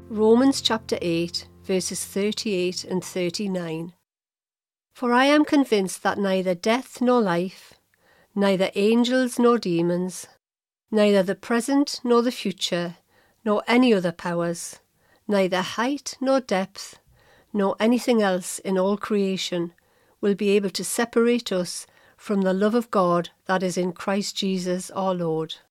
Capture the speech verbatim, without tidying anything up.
Romans chapter eight, verses thirty-eight and thirty-nine. For I am convinced that neither death nor life, neither angels nor demons, neither the present nor the future, nor any other powers, neither height nor depth, nor anything else in all creation will be able to separate us from the love of God that is in Christ Jesus our Lord.